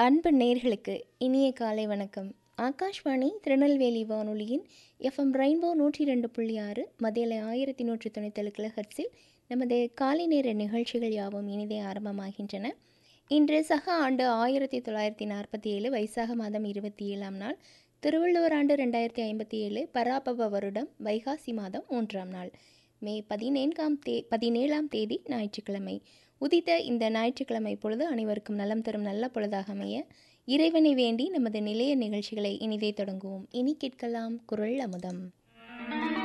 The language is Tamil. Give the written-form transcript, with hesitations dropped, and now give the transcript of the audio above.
அன்பு நேர்களுக்கு இனிய காலை வணக்கம். ஆகாஷ்வாணி திருநெல்வேலி வானொலியின் எஃப்எம் ரெயின்போ 102.6 மதியலை 1197 கிலோஹெர்ட்ஸில் நமது காலை நேர நிகழ்ச்சிகள் யாவும் இனிதே ஆரம்பமாகின்றன. இன்று சக ஆண்டு 1947 வைசாக மாதம் 27ஆம் நாள், திருவள்ளுவர் ஆண்டு 2057 பராபவ வருடம் வைகாசி மாதம் 3ஆம் நாள், மே 17ஆம் தேதி ஞாயிற்றுக்கிழமை. உதித்த இந்த ஞாயிற்றுக்கிழமை பொழுது அனைவருக்கும் நலம் தரும் நல்ல பொழுதாக அமைய இறைவனை வேண்டி நமது நிலைய நிகழ்ச்சிகளை இனிதே தொடங்குவோம். இனி கேட்கலாம் குரல் அமுதம்.